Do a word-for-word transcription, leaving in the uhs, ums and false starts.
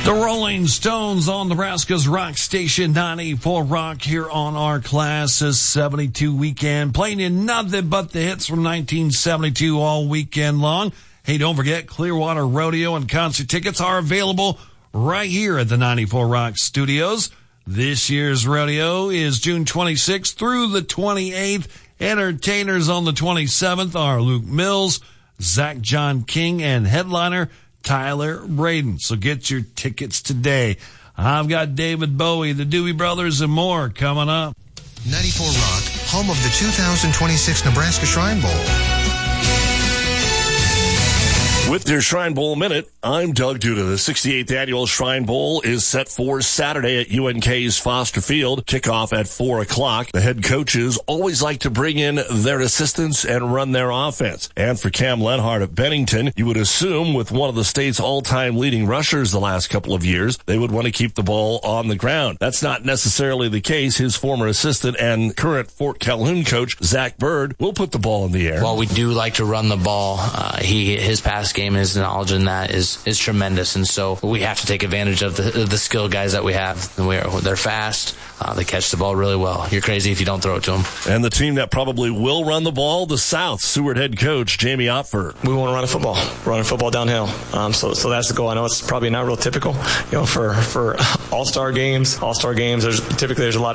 The Rolling Stones on Nebraska's Rock Station ninety-four Rock here on our Class of seventy-two weekend, playing you nothing but the hits from nineteen seventy-two all weekend long. Hey, don't forget, Clearwater Rodeo and concert tickets are available right here at the ninety-four Rock Studios. This year's rodeo is June twenty-sixth through the twenty-eighth. Entertainers on the twenty-seventh are Luke Mills, Zach John King, and headliner Tyler Braden. So get your tickets today. I've got David Bowie, the Doobie Brothers, and more coming up. ninety-four Rock, home of the two thousand twenty-six Nebraska Shrine Bowl. With your Shrine Bowl Minute, I'm Doug Duda. The sixty-eighth Annual Shrine Bowl is set for Saturday at U N K's Foster Field. Kickoff at four o'clock. The head coaches always like to bring in their assistants and run their offense. And for Cam Lenhart at Bennington, you would assume with one of the state's all-time leading rushers the last couple of years, they would want to keep the ball on the ground. That's not necessarily the case. His former assistant and current Fort Calhoun coach, Zach Bird, will put the ball in the air. Well, we do like to run the ball. Uh, he his pass game, his knowledge in that is is tremendous, and so we have to take advantage of the the skill guys that we have. And we are, they're fast. Uh, they catch the ball really well. You're crazy if you don't throw it to them. And the team that probably will run the ball, the South, Seward head coach Jamie Opfer. We want to run a football, run a football downhill. Um, so so that's the goal. I know it's probably not real typical, you know, for for all-star games. All-star games, there's typically there's a lot